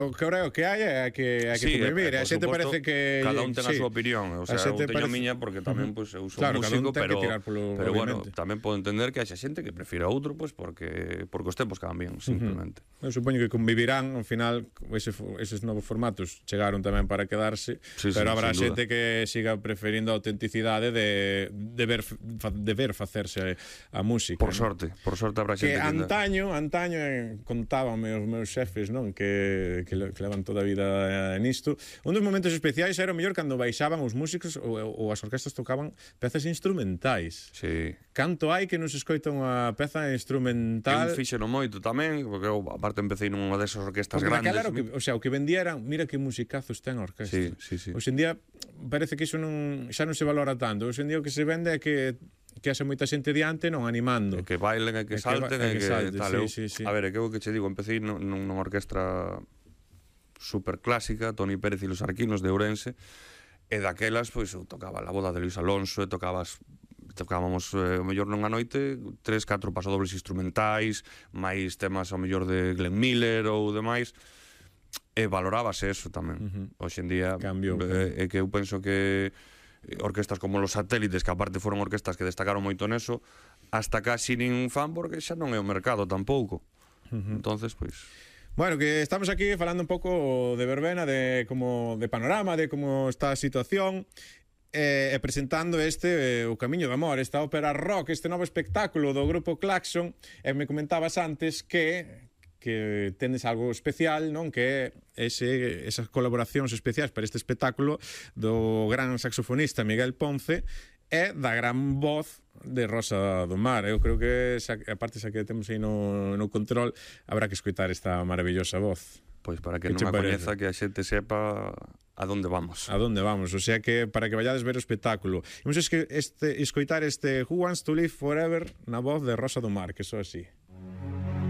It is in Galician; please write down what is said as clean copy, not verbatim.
O que creo que hai é que convivir. A xente parece que cada un ten a súa opinión, o sea, eu teño a miña porque tamén pois eu son músico, pero bueno, tamén podo entender que haxa xente que prefira outro pois porque os tempos cambian, simplemente. Eu supoño que convivirán, ao final eses novos formatos chegaron tamén para quedarse, pero habrá xente que siga preferindo a autenticidade de ver facerse a música. Por sorte habrá xente que antaño contaban os meus xefes, non, que levan toda a vida nisto. Un dos momentos especiais era o mellor cando baixaban os músicos ou as orquestas tocaban pezas instrumentais. Sí. Canto hai que nos escoita unha peza instrumental. Eu fixeno moito tamén, porque eu aparte empecé nunha desas orquestas grandes. O que vendía eran, mira que musicazos ten a orquesta. Sí. Hoxe en día parece que iso xa non se valora tanto. Hoxe en día o que se vende é que haxa moita xente diante non animando. Que bailen e que salten e que tal. A ver, é que eu que che digo, empecé nunha orquestra super clásica, Toni Pérez e los Arquinos de Ourense, e daquelas, pois, eu tocaba a boda de Luis Alonso, e tocábamos, o mellor nunha noite, 3-4 pasodobles instrumentais, máis temas, ao mellor, de Glenn Miller ou demais, e valorábase eso tamén. Hoxe en día, é que eu penso que orquestas como Los Satélites, que aparte foron orquestas que destacaron moito neso, hasta casi nin fan, porque xa non é o mercado tampouco. Entonces, pois... Bueno, que estamos aquí falando un pouco de verbena, de panorama, de como está a situación, e presentando o Camiño do Amor, esta ópera rock, este novo espectáculo do grupo Claxon, e me comentabas antes que tendes algo especial, non? Que é esas colaboracións especiais para este espectáculo do gran saxofonista Miguel Ponce e da gran voz de Rosa do Mar. Eu creo que, aparte xa que temos aí no control, habrá que escoitar esta maravillosa voz. Pois para que non a coñeza, que a xente sepa a donde vamos. A donde vamos, o sea que para que vayades ver o espectáculo. Imos escoitar este Who Wants to Live Forever na voz de Rosa do Mar, que só así.